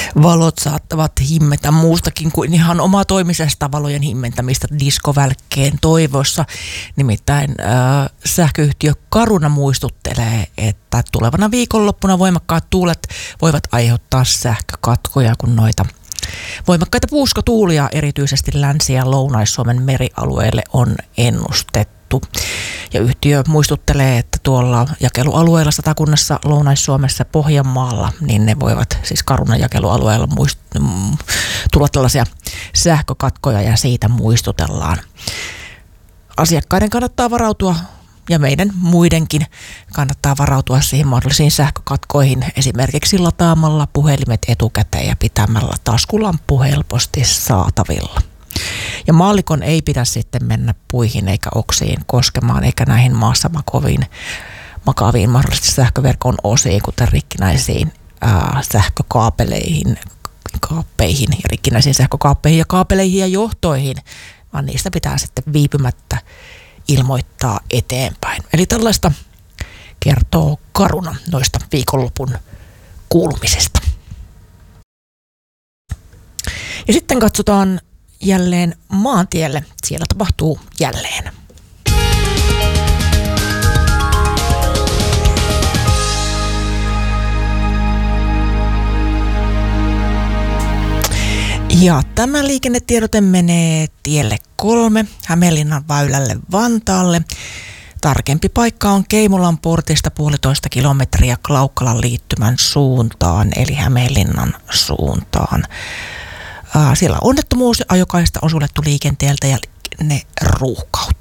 Valot saattavat himmetä muustakin kuin ihan omatoimisesta valojen himmentämistä diskovälkkeen toivossa. Nimittäin sähköyhtiö Caruna muistuttelee, että tulevana viikonloppuna voimakkaat tuulet voivat aiheuttaa sähkökatkoja, kun noita voimakkaita puuskotuulia erityisesti Länsi- ja Lounais-Suomen merialueille on ennustettu. Ja yhtiö muistuttelee, että tuolla jakelualueella Satakunnassa, Lounais-Suomessa, Pohjanmaalla, niin ne voivat siis Carunan jakelualueella tulla tällaisia sähkökatkoja ja siitä muistutellaan. Asiakkaiden kannattaa varautua ja meidän muidenkin kannattaa varautua siihen mahdollisiin sähkökatkoihin esimerkiksi lataamalla puhelimet etukäteen ja pitämällä taskulamppu helposti saatavilla. Ja maallikon ei pidä sitten mennä puihin eikä oksiin koskemaan eikä näihin maassa makaaviin mahdollisesti sähköverkon osiin, kuten rikkinäisiin sähkökaapeleihin ja rikkinäisiin sähkökaappeihin ja kaapeleihin ja johtoihin, vaan niistä pitää sitten viipymättä ilmoittaa eteenpäin. Eli tällaista kertoo Caruna noista viikonlopun kuulumisesta. Ja sitten katsotaan jälleen maantielle. Siellä tapahtuu jälleen. Ja tämä liikennetiedote menee tielle 3 Hämeenlinnan väylälle Vantaalle. Tarkempi paikka on Keimolan portista 1,5 kilometriä Klaukkalan liittymän suuntaan, eli Hämeenlinnan suuntaan. Siellä onnettomuus ja ajokaista on suljettu liikenteeltä ja ne ruuhkautuu.